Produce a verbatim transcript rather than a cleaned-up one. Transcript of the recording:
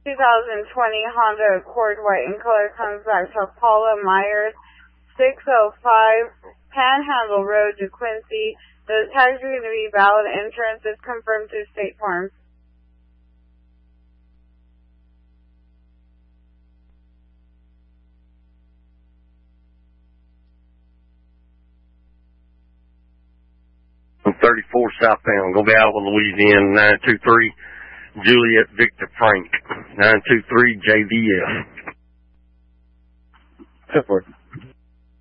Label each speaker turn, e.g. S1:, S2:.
S1: two thousand twenty Honda Accord white in color comes back to Paula Myers, six oh five Panhandle Road, DeQuincy. The tags are going to be valid. Insurance is confirmed through State Farm.
S2: thirty-four southbound, gonna be out of Louisiana, nine two three Juliet Victor Frank, nine two three J V F.
S3: ten four.